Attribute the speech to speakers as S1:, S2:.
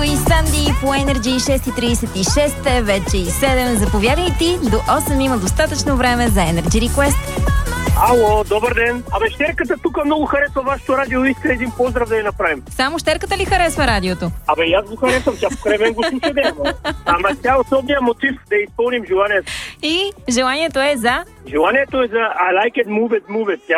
S1: и Санди по Energy 6.36, вече и 7. Заповядайте, до 8 има достатъчно време за Energy Request.
S2: Ало, добър ден. Щерката тук много харесва вашето радио и иска един поздрав да я направим.
S1: Само щерката ли харесва радиото?
S2: И аз го харесвам, тя покрай мен го слуша ден. Ама тя особния мотив да изпълним желанието.
S1: И желанието е за?
S2: Желанието е за I like it, move it, move it.